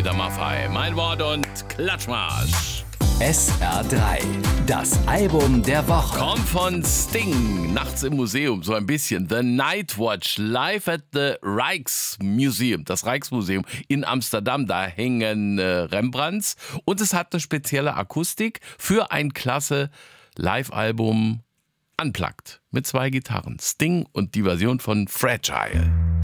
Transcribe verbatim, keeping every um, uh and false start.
Peter Maffay. Mein Wort und Klatschmarsch. S R drei, das Album der Woche. Kommt von Sting, nachts im Museum, so ein bisschen. The Night Watch, live at the Rijksmuseum, das Rijksmuseum in Amsterdam. Da hängen äh, Rembrandts und es hat eine spezielle Akustik für ein klasse Live-Album Unplugged mit zwei Gitarren. Sting und die Version von Fragile.